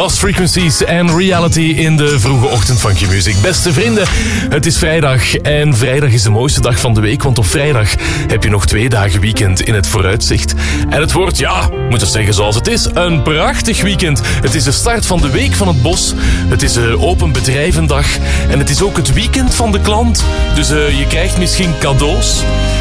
Lost Frequencies en Reality in de vroege ochtend van Q-Music. Beste vrienden, het is vrijdag en vrijdag is de mooiste dag van de week, want op vrijdag heb je nog 2 dagen weekend in het vooruitzicht. En het wordt, ja, moet het zeggen zoals het is, een prachtig weekend. Het is de start van de Week van het Bos, het is de Open Bedrijvendag en het is ook het weekend van de klant. Dus je krijgt misschien cadeaus.